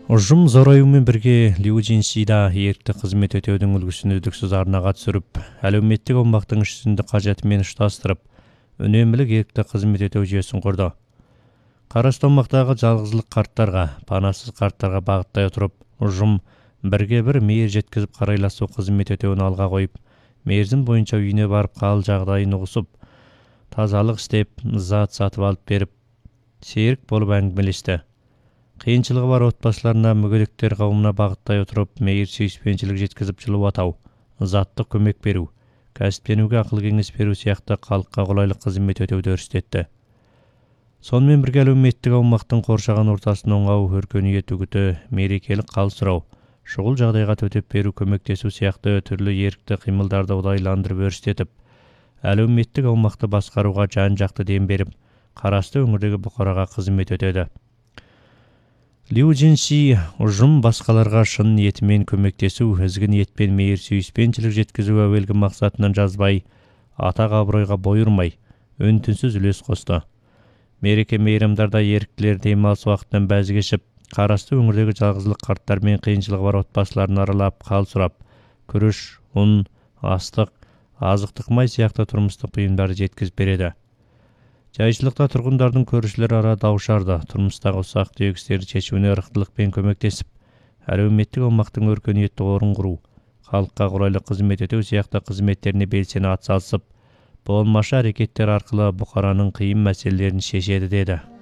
Ұжым зораюымен бірге Лю Жиншида ерікті қызмет өтеудің үлгісін үздіксіз арнаға түсіріп, әлеуметтік аумақтың ішінде қажетімен ұштастырып, үнемлік ерікті қызмет өтеу жүйесін құрды. Қарасты аумақтағы жалғызлық қарттарға, панасыз қарттарға бағыттай отырып, ұжым бірге бір мейір жеткізіп қарайласу қызмет өтеуін алға қойып, мерзім бойынша үйіне барып қал жағдайын ұғысып, тазалық істеп, зат сатып алып беріп, серік болып әңгімелесті. Қиыншылығы бар отбасыларына, мүгедектер қауымына бағыттай отырып, мейір сүйіспеншілік жеткізіп жылу атау, заттық көмек беру, кәсіптенуге ақыл кеңес беру сияқты халыққа қолайлы қызмет өтеуді өрістетті. Сонымен бірге әлеуметтік аумақтың қоршаған ортасын оңау, өркениет үгіті, мерекелік хал сұрау, шұғыл жағдайға төтеп беру, көмектесу сияқты түрлі ерікті қимылдарды ұдайыландырып өрістетіп, әлеуметтік аумақты басқаруға жан-жақты дем беріп, қарасты өңірдегі бұқараға қызмет өтеді. Лю Жинши ұжым басқаларға шын ниетімен көмектесу, ізгі ниетпен мейір сүйіспеншілік жеткізу әуелгі мақсатынан жазбай, атақ абыройға бой ұрмай, үн-түнсіз үлес қосты. Мереке мейрамдарда еріктілер демалыс уақытынан бәз кешіп, қарасты өңірдегі жалғызлық қарттар мен қиыншылығы бар отбасыларын аралап, хал сұрап, күріш, ұн, астық, азықтық май сияқты тұрмыстық бұйымдарды жеткізіп береді. Жайшылықта тұрғындардың көршілер ара даушарды, тұрмыстағы ұсақ түйегістерді шешуіне ырықтылықпен көмектесіп, әлеуметтік аумақтың өркениетті орын құру, халыққа қолайлы қызмет өтеу сияқты қызметтеріне белсене атсалысып, болмашы әрекеттер арқылы бұқараның қиын мәселелерін шешеді деді.